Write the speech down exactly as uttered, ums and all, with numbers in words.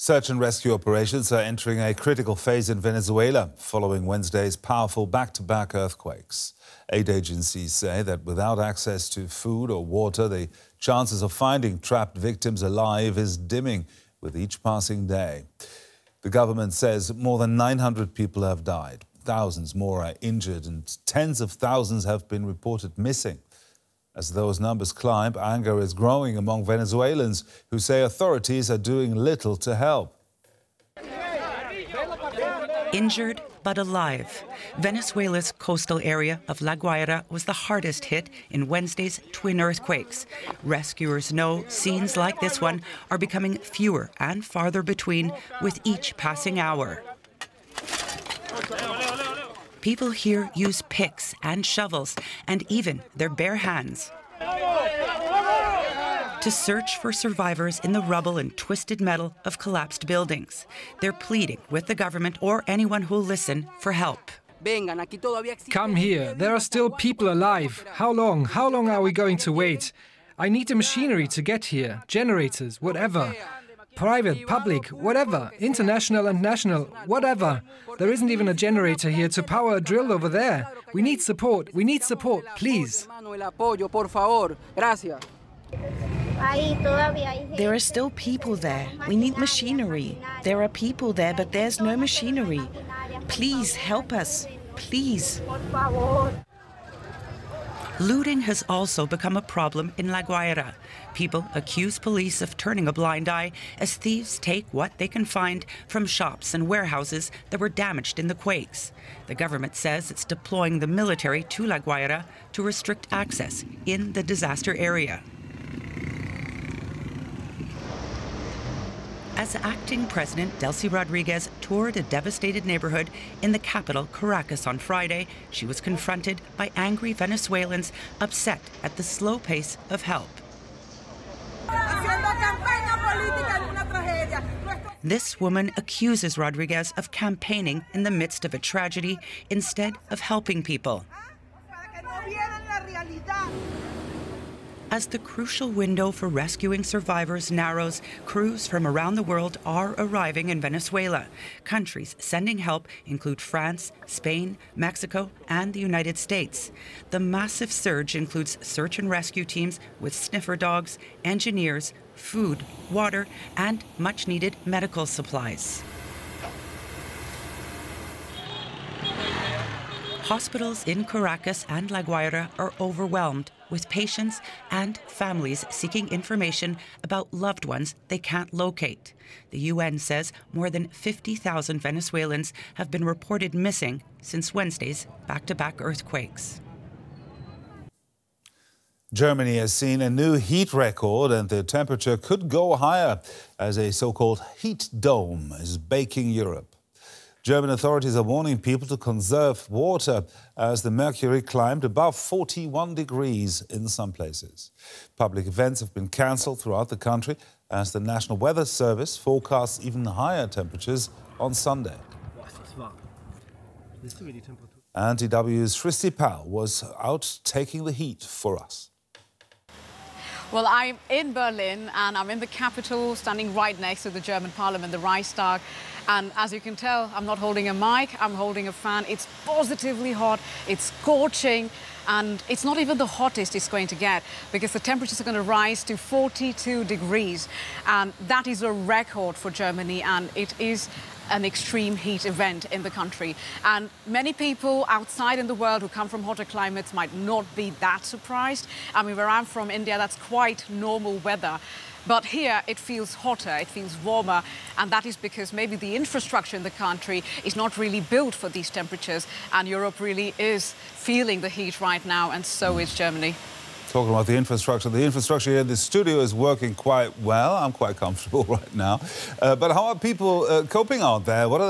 Search and rescue operations are entering a critical phase in Venezuela following Wednesday's powerful back-to-back earthquakes. Aid agencies say that without access to food or water, the chances of finding trapped victims alive is dimming with each passing day. The government says more than nine hundred people have died. Thousands more are injured and tens of thousands have been reported missing. As those numbers climb, anger is growing among Venezuelans who say authorities are doing little to help. Injured but alive. Venezuela's coastal area of La Guaira was the hardest hit in Wednesday's twin earthquakes. Rescuers know scenes like this one are becoming fewer and farther between with each passing hour. People here use picks and shovels and even their bare hands to search for survivors in the rubble and twisted metal of collapsed buildings. They're pleading with the government or anyone who'll listen for help. Come here. There are still people alive. How long? How long are we going to wait? I need the machinery to get here. Generators, whatever. Private, public, whatever. International and national, whatever. There isn't even a generator here to power a drill over there. We need support. We need support, please. There are still people there. We need machinery. There are people there, but there's no machinery. Please help us. Please. Looting has also become a problem in La Guaira. People accuse police of turning a blind eye as thieves take what they can find from shops and warehouses that were damaged in the quakes. The government says it's deploying the military to La Guaira to restrict access in the disaster area. As acting president Delcy Rodriguez toured a devastated neighborhood in the capital, Caracas, on Friday, she was confronted by angry Venezuelans upset at the slow pace of help. This woman accuses Rodriguez of campaigning in the midst of a tragedy instead of helping people. As the crucial window for rescuing survivors narrows, crews from around the world are arriving in Venezuela. Countries sending help include France, Spain, Mexico, and the United States. The massive surge includes search and rescue teams with sniffer dogs, engineers, food, water, and much-needed medical supplies. Hospitals in Caracas and La Guaira are overwhelmed with patients and families seeking information about loved ones they can't locate. The U N says more than fifty thousand Venezuelans have been reported missing since Wednesday's back-to-back earthquakes. Germany has seen a new heat record and the temperature could go higher as a so-called heat dome is baking Europe. German authorities are warning people to conserve water as the mercury climbed above forty-one degrees in some places. Public events have been cancelled throughout the country as the National Weather Service forecasts even higher temperatures on Sunday. And D W's Christy Powell was out taking the heat for us. Well, I'm in Berlin and I'm in the capital, standing right next to the German parliament, the Reichstag. And as you can tell, I'm not holding a mic, I'm holding a fan. It's positively hot, it's scorching, and it's not even the hottest it's going to get because the temperatures are going to rise to forty-two degrees. And that is a record for Germany, and it is an extreme heat event in the country. And many people outside in the world who come from hotter climates might not be that surprised. I mean, where I'm from, India, that's quite normal weather. But here it feels hotter, it feels warmer, and that is because maybe the infrastructure in the country is not really built for these temperatures, and Europe really is feeling the heat right now, and so is Germany. Talking about the infrastructure, the infrastructure here in the studio is working quite well. I'm quite comfortable right now. Uh, but how are people uh, coping out there? What are